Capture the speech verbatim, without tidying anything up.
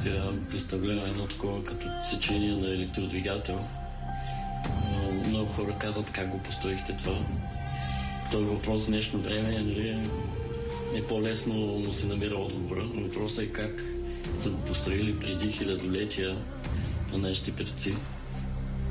Сега представлява едно такова като сечение на електродвигател. Много хора казват как го построихте това. Той въпрос в днешно време нали, е по-лесно, но се намира отговора. Въпросът е как са го построили преди хилядолетия на нашите предци.